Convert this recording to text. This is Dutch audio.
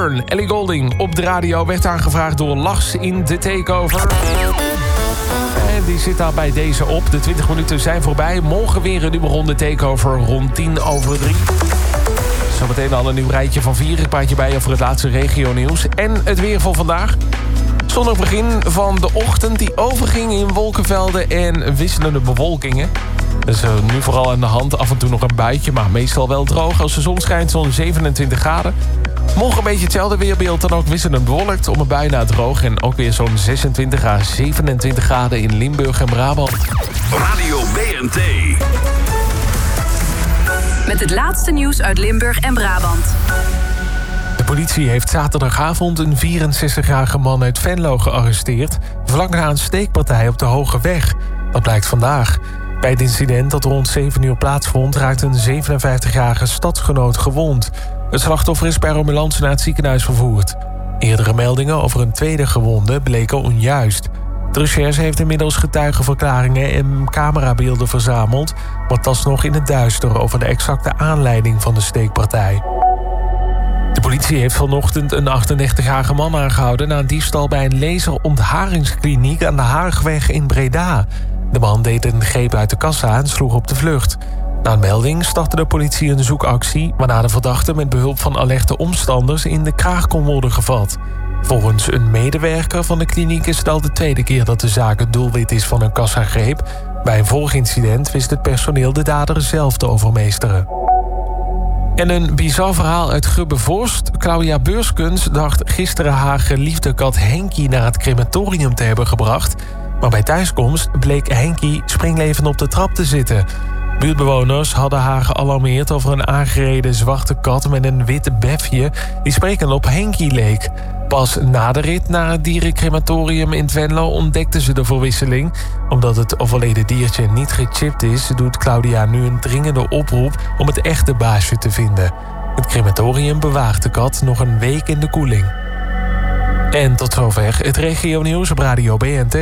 Burn. Ellie Goulding op de radio werd aangevraagd door Lars in de Takeover. En die zit daar bij deze op. De 20 minuten zijn voorbij. Morgen weer een nieuwe ronde Takeover rond 2:10. Zometeen al een nieuw rijtje van 4. Ik praat je bij je voor het laatste regionieuws. En het weer voor vandaag. Zonnig begin van de ochtend die overging in wolkenvelden en wisselende bewolkingen. Dus nu vooral aan de hand, af en toe nog een buitje, maar meestal wel droog. Als de zon schijnt, zo'n 27 graden. Morgen een beetje hetzelfde weerbeeld, dan ook wisselend bewolkt, om een bui na droog. En ook weer zo'n 26 à 27 graden in Limburg en Brabant. Radio BNT. Met het laatste nieuws uit Limburg en Brabant. De politie heeft zaterdagavond een 64-jarige man uit Venlo gearresteerd, vlak na een steekpartij op de Hoge Weg. Dat blijkt vandaag. Bij het incident dat rond 7 uur plaatsvond, raakte een 57-jarige stadsgenoot gewond. Het slachtoffer is per ambulance naar het ziekenhuis vervoerd. Eerdere meldingen over een tweede gewonde bleken onjuist. De recherche heeft inmiddels getuigenverklaringen en camerabeelden verzameld, maar het was nog in het duister over de exacte aanleiding van de steekpartij. De politie heeft vanochtend een 38-jarige man aangehouden na een diefstal bij een laserontharingskliniek aan de Haagweg in Breda. De man deed een greep uit de kassa en sloeg op de vlucht. Na een melding startte de politie een zoekactie, waarna de verdachte met behulp van alerte omstanders in de kraag kon worden gevat. Volgens een medewerker van de kliniek is het al de tweede keer dat de zaak het doelwit is van een kassagreep. Bij een vorig incident wist het personeel de dader zelf te overmeesteren. En een bizar verhaal uit Grubbevorst. Claudia Beurskens dacht gisteren haar geliefde kat Henkie naar het crematorium te hebben gebracht. Maar bij thuiskomst bleek Henkie springlevend op de trap te zitten. Buurtbewoners hadden haar gealarmeerd over een aangereden zwarte kat met een witte befje die sprekend op Henkie leek. Pas na de rit naar het dierencrematorium in Venlo ontdekten ze de verwisseling. Omdat het overleden diertje niet gechipt is, doet Claudia nu een dringende oproep om het echte baasje te vinden. Het crematorium bewaart de kat nog een week in de koeling. En tot zover het regionieuws op Radio BNT.